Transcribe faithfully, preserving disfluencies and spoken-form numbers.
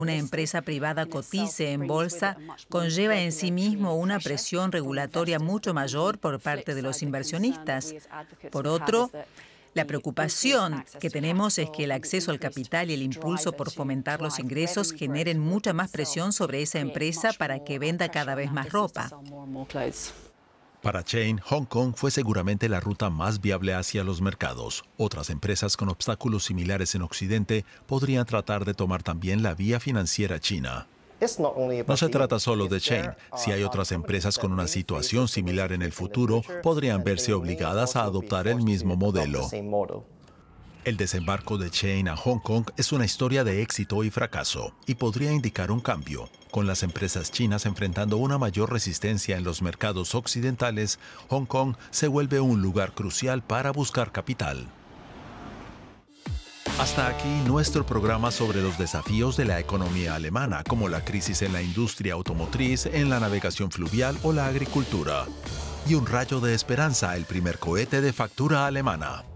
una empresa privada cotice en bolsa conlleva en sí mismo una presión regulatoria mucho mayor por parte de los inversionistas. Por otro, la preocupación que tenemos es que el acceso al capital y el impulso por fomentar los ingresos generen mucha más presión sobre esa empresa para que venda cada vez más ropa. Para Chain, Hong Kong fue seguramente la ruta más viable hacia los mercados. Otras empresas con obstáculos similares en Occidente podrían tratar de tomar también la vía financiera china. No se trata solo de Chain. Si hay otras empresas con una situación similar en el futuro, podrían verse obligadas a adoptar el mismo modelo. El desembarco de Chain a Hong Kong es una historia de éxito y fracaso, y podría indicar un cambio. Con las empresas chinas enfrentando una mayor resistencia en los mercados occidentales, Hong Kong se vuelve un lugar crucial para buscar capital. Hasta aquí nuestro programa sobre los desafíos de la economía alemana, como la crisis en la industria automotriz, en la navegación fluvial o la agricultura. Y un rayo de esperanza, el primer cohete de factura alemana.